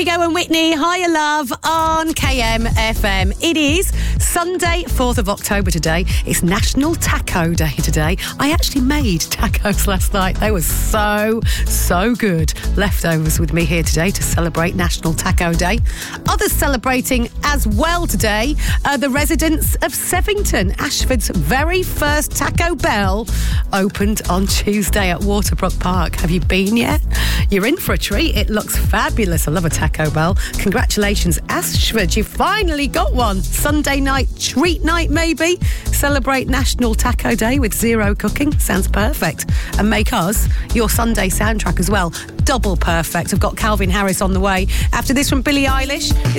Kygo and Whitney, Higher Love on KMFM. It is Sunday, 4th of October today. It's National Taco Day today. I actually made tacos last night. They were so good. Leftovers with me here today to celebrate National Taco Day. Others celebrating as well today are the residents of Sevington. Ashford's very first Taco Bell opened on Tuesday at Waterbrook Park. Have you been yet? You're in for a treat. It looks fabulous. I love a Taco Bell. Congratulations, Ashford. You finally got one. Sunday night treat night, maybe. Celebrate National Taco Day with zero cooking. Sounds perfect. And make us your Sunday soundtrack as well. Double perfect. I've got Calvin Harris on the way. After this from Billie Eilish, this